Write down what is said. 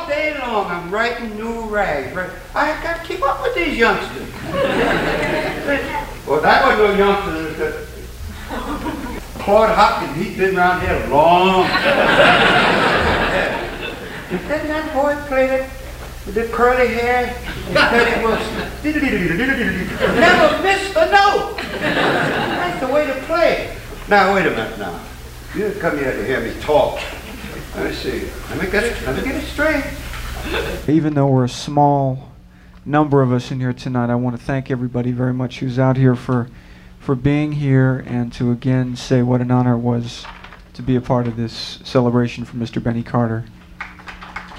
All day long I'm writing new rags. I got to keep up with these youngsters. Well, that wasn't no youngsters. Claude Hopkins, he's been around here long. Didn't that boy play that with the curly hair? Teddy Wilson. Never missed a note. That's the way to play. Now, wait a minute now. You didn't come here to hear me talk. Let me see. Let me get it straight. Even though we're a small number of us in here tonight, I want to thank everybody very much who's out here for being here, and to again say what an honor it was to be a part of this celebration for Mr. Benny Carter.